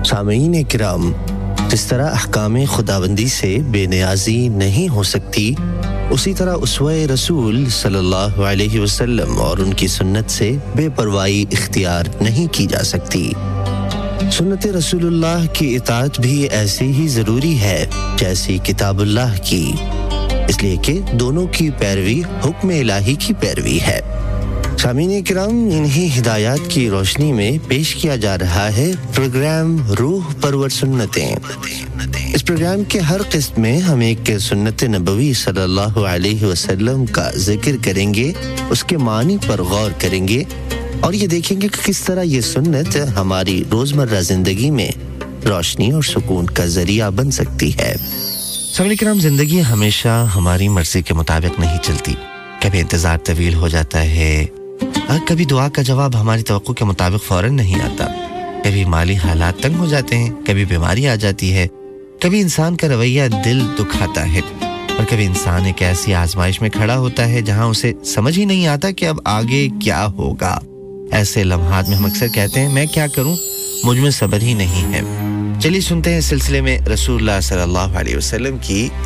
سامعین کرام، جس طرح احکام خداوندی سے بے نیازی نہیں ہو سکتی، اسی طرح اسوہ رسول صلی اللہ علیہ وسلم اور ان کی سنت سے بے پرواہی اختیار نہیں کی جا سکتی۔ سنت رسول اللہ کی اطاعت بھی ایسی ہی ضروری ہے جیسی کتاب اللہ کی، اس لیے کہ دونوں کی پیروی حکم الہی کی پیروی ہے۔ سامعین کرام، انہی ہدایات کی روشنی میں پیش کیا جا رہا ہے پروگرام روح پرور سنتیں۔ اس پروگرام کے ہر قسط میں ہم ایک سنت نبوی صلی اللہ علیہ وسلم کا ذکر کریں گے، اس کے معنی پر غور کریں گے اور یہ دیکھیں گے کہ کس طرح یہ سنت ہماری روزمرہ زندگی میں روشنی اور سکون کا ذریعہ بن سکتی ہے۔ سامعین کرام، زندگی ہمیشہ ہماری مرضی کے مطابق نہیں چلتی۔ کبھی انتظار طویل ہو جاتا ہے، کبھی دعا کا جواب ہماری توقع کے مطابق فوراً نہیں آتا، کبھی مالی حالات تنگ ہو جاتے ہیں، کبھی بیماری آ جاتی ہے، کبھی انسان کا رویہ دل دکھاتا ہے، اور کبھی انسان ایک ایسی آزمائش میں کھڑا ہوتا ہے جہاں اسے سمجھ ہی نہیں آتا کہ اب آگے کیا ہوگا۔ ایسے لمحات میں ہم اکثر کہتے ہیں میں کیا کروں، مجھ میں صبر ہی نہیں ہے۔ چلیے سنتے ہیں اس سلسلے میں رسول اللہ صلی اللہ علیہ وسلم کی